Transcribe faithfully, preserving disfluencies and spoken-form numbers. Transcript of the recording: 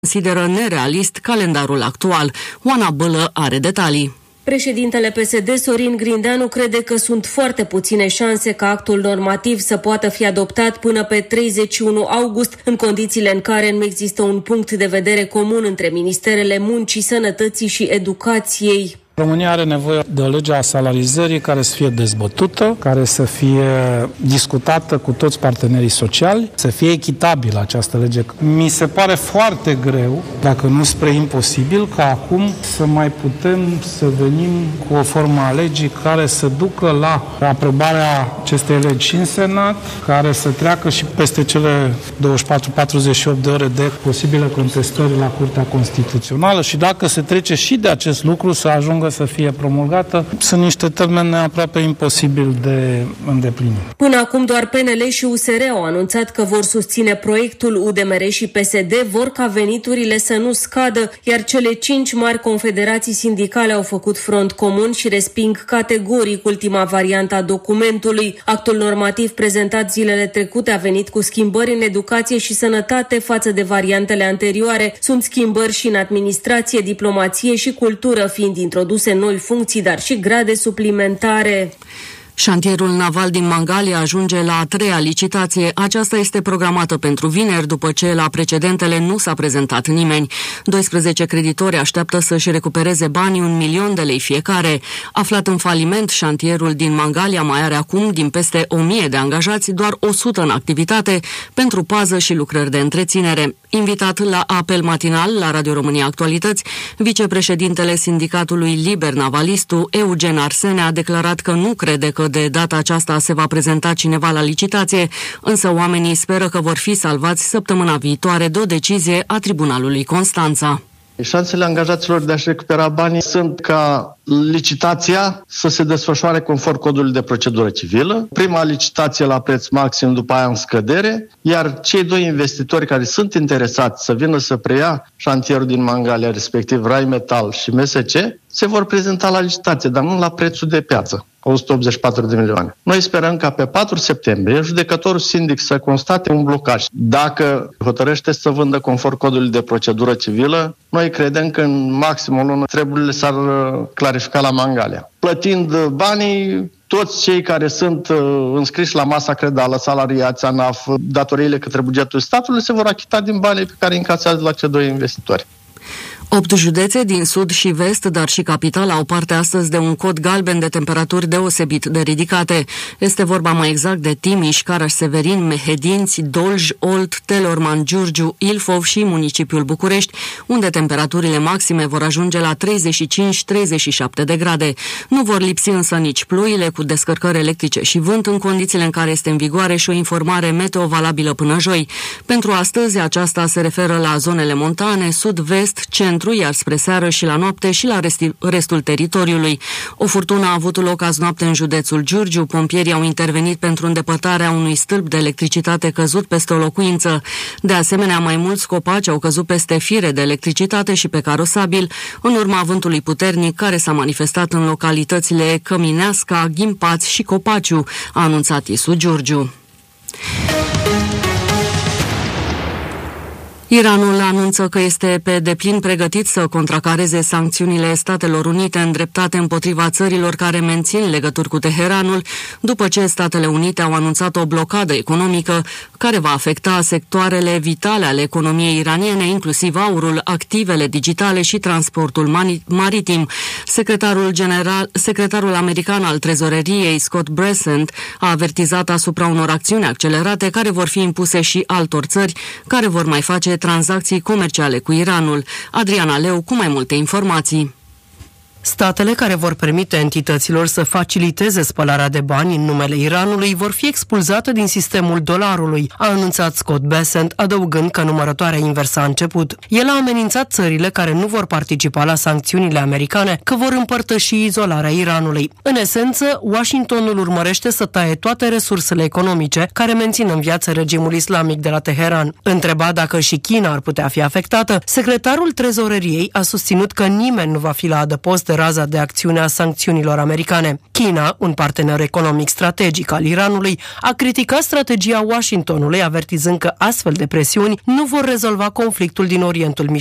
consideră nerealist calendarul actual. Oana Bălă are detalii. Președintele P S D, Sorin Grindeanu, crede că sunt foarte puține șanse ca actul normativ să poată fi adoptat până pe treizeci și unu august, în condițiile în care nu există un punct de vedere comun între Ministerele Muncii, Sănătății și Educației. România are nevoie de o lege a salarizării care să fie dezbătută, care să fie discutată cu toți partenerii sociali, să fie echitabilă această lege. Mi se pare foarte greu, dacă nu spre imposibil, ca acum să mai putem să venim cu o formă a legii care să ducă la aprobarea acestei legi și în Senat, care să treacă și peste cele douăzeci și patru patruzeci și opt de ore de posibile contestări la Curtea Constituțională și dacă se trece și de acest lucru să ajungă să fie promulgată, sunt niște termene aproape imposibil de îndeplinit. Până acum doar P N L și U S R au anunțat că vor susține proiectul. U D M R și P S D vor ca veniturile să nu scadă, iar cele cinci mari confederații sindicale au făcut front comun și resping categoric ultima variantă a documentului. Actul normativ prezentat zilele trecute a venit cu schimbări în educație și sănătate față de variantele anterioare. Sunt schimbări și în administrație, diplomație și cultură, fiind introduse noi funcții, dar și grade suplimentare. Șantierul naval din Mangalia ajunge la a treia licitație. Aceasta este programată pentru vineri, după ce la precedentele nu s-a prezentat nimeni. doisprezece creditori așteaptă să-și recupereze banii, un milion de lei fiecare. Aflat în faliment, șantierul din Mangalia mai are acum, din peste o mie de angajați, doar o sută în activitate pentru pază și lucrări de întreținere. Invitat la apel matinal la Radio România Actualități, vicepreședintele Sindicatului Liber Navalistu, Eugen Arsene, a declarat că nu crede că de data aceasta se va prezenta cineva la licitație, însă oamenii speră că vor fi salvați săptămâna viitoare de o decizie a Tribunalului Constanța. Șansele angajaților de a-și recupera banii sunt ca licitația să se desfășoare conform codului de procedură civilă, prima licitație la preț maxim, după aia în scădere, iar cei doi investitori care sunt interesați să vină să preia șantierul din Mangalia, respectiv Rheinmetall și M S C, se vor prezenta la licitație, dar nu la prețul de piață, o sută optzeci și patru de milioane. Noi sperăm ca pe patru septembrie judecătorul sindic să constate un blocaj. Dacă hotărăște să vândă conform codului de procedură civilă, noi credem că în maxim o lună treburile s-ar clarifica la Mangalia. Plătind banii, toți cei care sunt uh, înscriși la masa credală, salariați, ANAF, datoriile către bugetul statului, se vor achita din banii pe care îi încasează la cei doi investitori. Opt județe din sud și vest, dar și capitala, au parte astăzi de un cod galben de temperaturi deosebit de ridicate. Este vorba mai exact de Timiș, Caraș-Severin, Mehedinți, Dolj, Olt, Telorman, Giurgiu, Ilfov și municipiul București, unde temperaturile maxime vor ajunge la treizeci și cinci treizeci și șapte de grade. Nu vor lipsi însă nici ploile cu descărcări electrice și vânt, în condițiile în care este în vigoare și o informare meteo valabilă până joi. Pentru astăzi, aceasta se referă la zonele montane, sud-vest, centru, iar spre seară și la noapte și la resti- restul teritoriului. O furtună a avut loc azi noapte în județul Giurgiu. Pompierii au intervenit pentru îndepărtarea unui stâlp de electricitate căzut peste o locuință. De asemenea, mai mulți copaci au căzut peste fire de electricitate și pe carosabil, în urma vântului puternic care s-a manifestat în localitățile Cămineasca, Ghimpați și Copaciu, a anunțat I S U Giurgiu. Iranul anunță că este pe deplin pregătit să contracareze sancțiunile Statelor Unite îndreptate împotriva țărilor care mențin legături cu Teheranul, după ce Statele Unite au anunțat o blocadă economică care va afecta sectoarele vitale ale economiei iraniene, inclusiv aurul, activele digitale și transportul maritim. Secretarul general, secretarul american al trezoreriei, Scott Bessent, a avertizat asupra unor acțiuni accelerate care vor fi impuse și altor țări care vor mai face tranzacții comerciale cu Iranul. Adriana Leu cu mai multe informații. Statele care vor permite entităților să faciliteze spălarea de bani în numele Iranului vor fi expulzate din sistemul dolarului, a anunțat Scott Bessent, adăugând că numărătoarea inversă a început. El a amenințat țările care nu vor participa la sancțiunile americane că vor împărtăși izolarea Iranului. În esență, Washingtonul urmărește să taie toate resursele economice care mențin în viață regimul islamic de la Teheran. Întrebat dacă și China ar putea fi afectată, secretarul trezoreriei a susținut că nimeni nu va fi la adăpost este raza de acțiune a sancțiunilor americane. China, un partener economic strategic al Iranului, a criticat strategia Washingtonului, avertizând că astfel de presiuni nu vor rezolva conflictul din Orientul Mijlociu.